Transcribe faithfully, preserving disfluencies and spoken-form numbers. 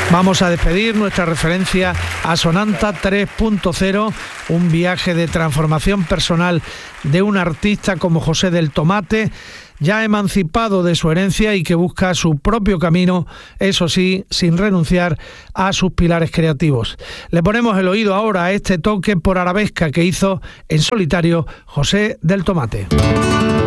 Vamos a despedir nuestra referencia a Sonanta tres punto cero, un viaje de transformación personal de un artista como José del Tomate, ya emancipado de su herencia y que busca su propio camino, eso sí, sin renunciar a sus pilares creativos. Le ponemos el oído ahora a este toque por arabesca que hizo en solitario José del Tomate.